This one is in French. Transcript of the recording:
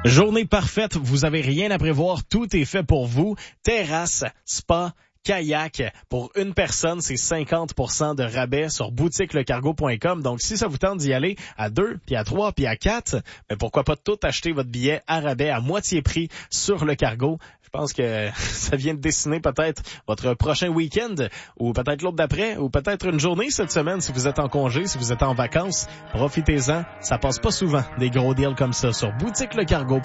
Journée parfaite, vous avez rien à prévoir, tout est fait pour vous. Terrasse, spa, kayak. Pour une personne, c'est 50% de rabais sur boutiquelecargo.com. Donc, si ça vous tente d'y aller à 2, puis à 3, puis à 4, mais pourquoi pas tout acheter votre billet à rabais à moitié prix sur le cargo. Je pense que ça vient de dessiner peut-être votre prochain week-end ou peut-être l'autre d'après ou peut-être une journée cette semaine si vous êtes en congé, si vous êtes en vacances. Profitez-en. Ça passe pas souvent des gros deals comme ça sur boutiquelecargo.com.